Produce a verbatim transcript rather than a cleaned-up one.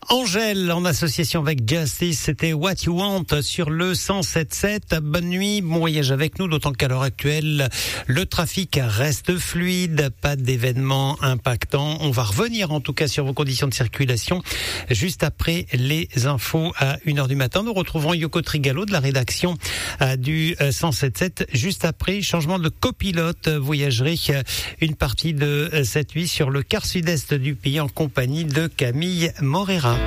Angèle, en association avec Justice, c'était What You Want sur le cent sept sept. Bonne nuit, bon voyage avec nous, d'autant qu'à l'heure actuelle, le trafic reste fluide, pas d'événements impactants. On va revenir en tout cas sur vos conditions de circulation juste après les infos à une heure du matin. Nous retrouverons Yoko Trigalo de la rédaction du cent sept sept juste après. Changement de copilote, voyagerez une partie de cette nuit sur le quart sud-est du pays en compagnie de Camille Morera.